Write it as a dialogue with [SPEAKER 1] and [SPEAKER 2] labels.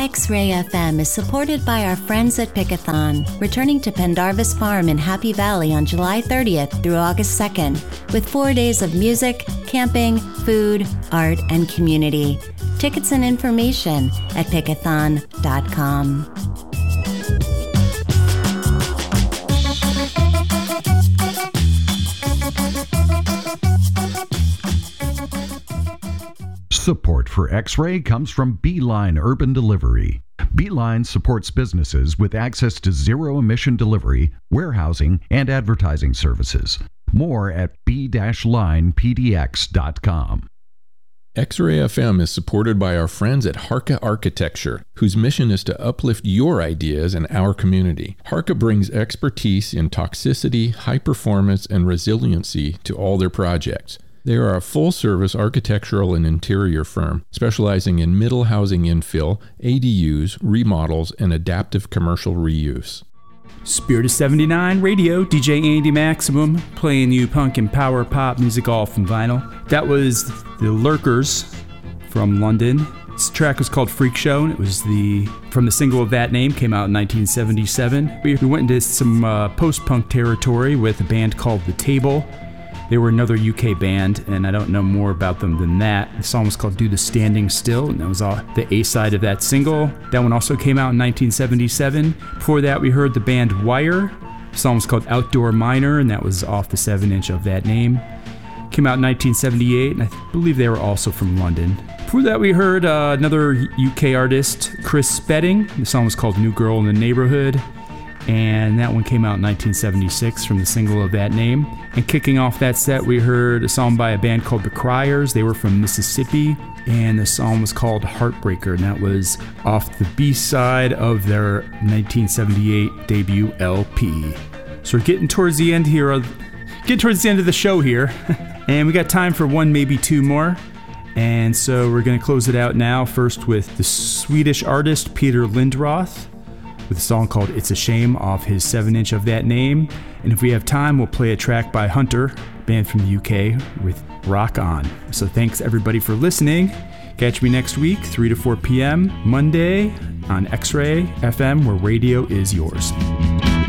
[SPEAKER 1] X-Ray FM is supported by our friends at Pickathon, returning to Pendarvis Farm in Happy Valley on July 30th through August 2nd, with 4 days of music, camping, food, art, and community. Tickets and information at pickathon.com.
[SPEAKER 2] Support for X-Ray comes from Beeline Urban Delivery. Beeline supports businesses with access to zero-emission delivery, warehousing, and advertising services. More at b-linepdx.com.
[SPEAKER 3] X-Ray FM is supported by our friends at Harka Architecture, whose mission is to uplift your ideas in our community. Harka brings expertise in toxicity, high performance, and resiliency to all their projects. They are a full-service architectural and interior firm specializing in middle housing infill, ADUs, remodels, and adaptive commercial reuse.
[SPEAKER 4] Spirit of 79 Radio, DJ Andy Maximum, playing you punk and power pop music all from vinyl. That was the Lurkers from London. This track was called Freak Show, and it was from the single of that name, came out in 1977. We went into some post-punk territory with a band called The Table. They were another UK band, and I don't know more about them than that. The song was called Do the Standing Still, and that was the A-side of that single. That one also came out in 1977. Before that, we heard the band Wire. The song was called Outdoor Miner, and that was off the 7-inch of that name. Came out in 1978, and I believe they were also from London. Before that, we heard another UK artist, Chris Spedding. The song was called New Girl in the Neighborhood. And that one came out in 1976 from the single of that name. And kicking off that set, we heard a song by a band called The Criers. They were from Mississippi, and the song was called Heartbreaker, and that was off the B-side of their 1978 debut LP. So we're getting towards the end here, of the show here, and we got time for one, maybe two more. And so we're going to close it out now, first with the Swedish artist Peter Lindroth, with a song called It's a Shame off his 7-inch of that name. And if we have time, we'll play a track by Hunter, band from the UK, with Rock On. So thanks everybody for listening. Catch me next week, 3 to 4 p.m. Monday on X-Ray FM, where radio is yours.